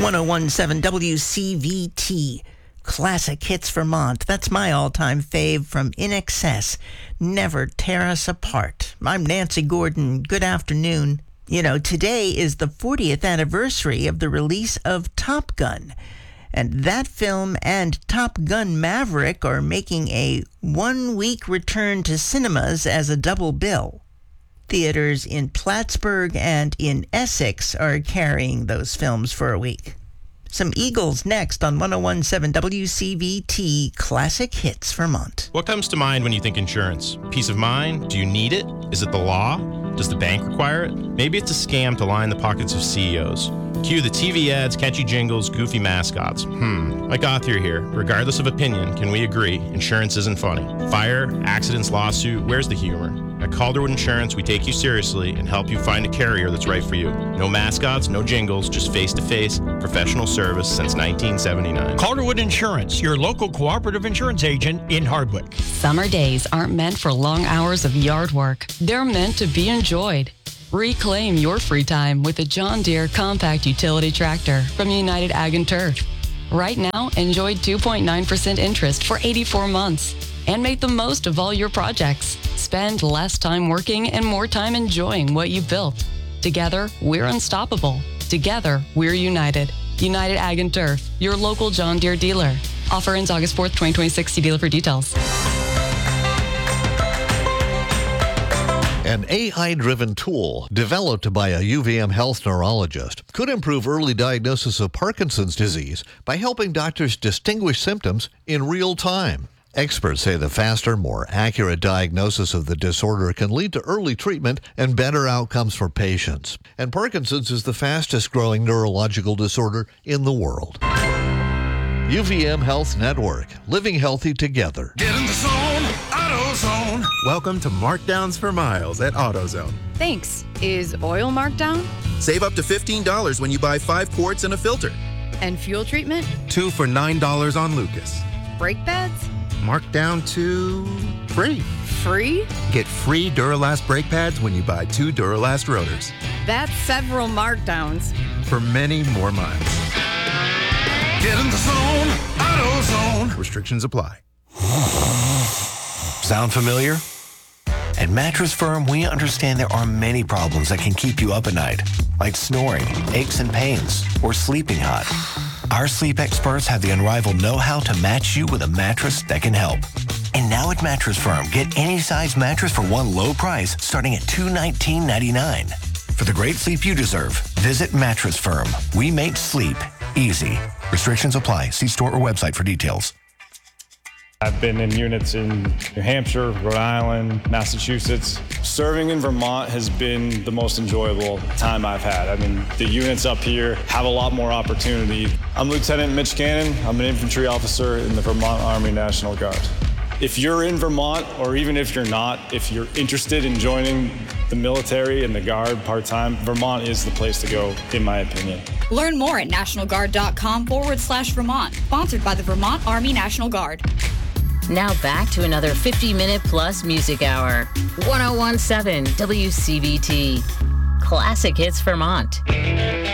1017 WCVT. Classic Hits Vermont. That's my all-time fave from In Excess. Never Tear Us Apart. I'm Nancy Gordon. Good afternoon. You know, today is the 40th anniversary of the release of Top Gun. And that film and Top Gun Maverick are making a one-week return to cinemas as a double bill. Theaters in Plattsburgh and in Essex are carrying those films for a week. Some Eagles next on 1017 WCVT Classic Hits Vermont. What comes to mind when you think insurance? Peace of mind? Do you need it? Is it the law? Does the bank require it? Maybe it's a scam to line the pockets of CEOs. Cue the TV ads, catchy jingles, goofy mascots. Like Author here. Regardless of opinion, can we agree insurance isn't funny? Fire, accidents, lawsuit, where's the humor? At Calderwood Insurance, we take you seriously and help you find a carrier that's right for you. No mascots, no jingles, just face-to-face, professional service since 1979. Calderwood Insurance, your local cooperative insurance agent in Hardwick. Summer days aren't meant for long hours of yard work. They're meant to be enjoyed. Reclaim your free time with a John Deere compact utility tractor from United Ag and Turf. Right now, enjoy 2.9% interest for 84 months and make the most of all your projects. Spend less time working and more time enjoying what you built. Together, we're unstoppable. Together, we're united. United Ag and Turf, your local John Deere dealer. Offer ends August 4th, 2026. See dealer for details. An AI-driven tool developed by a UVM health neurologist could improve early diagnosis of Parkinson's disease by helping doctors distinguish symptoms in real time. Experts say the faster, more accurate diagnosis of the disorder can lead to early treatment and better outcomes for patients. And Parkinson's is the fastest growing neurological disorder in the world. UVM Health Network, living healthy together. Get in the zone, AutoZone. Welcome to Markdowns for Miles at AutoZone. Thanks. Is oil marked down? Save up to $15 when you buy 5 quarts and a filter. And fuel treatment? 2 for $9 on Lucas. Brake pads? Marked down to free. Free? Get free Duralast brake pads when you buy 2 Duralast rotors. That's several markdowns. For many more miles. Get in the zone, AutoZone. Restrictions apply. Sound familiar? At Mattress Firm, we understand there are many problems that can keep you up at night, like snoring, aches and pains, or sleeping hot. Our sleep experts have the unrivaled know-how to match you with a mattress that can help. And now at Mattress Firm, get any size mattress for one low price starting at $219.99. For the great sleep you deserve, visit Mattress Firm. We make sleep easy. Restrictions apply. See store or website for details. I've been in units in New Hampshire, Rhode Island, Massachusetts. Serving in Vermont has been the most enjoyable time I've had. I mean, the units up here have a lot more opportunity. I'm Lieutenant Mitch Cannon. I'm an infantry officer in the Vermont Army National Guard. If you're in Vermont, or even if you're not, if you're interested in joining the military and the Guard part-time, Vermont is the place to go, in my opinion. Learn more at nationalguard.com/Vermont. Sponsored by the Vermont Army National Guard. Now back to another 50-minute plus music hour. 1017 WCVT. Classic Hits Vermont.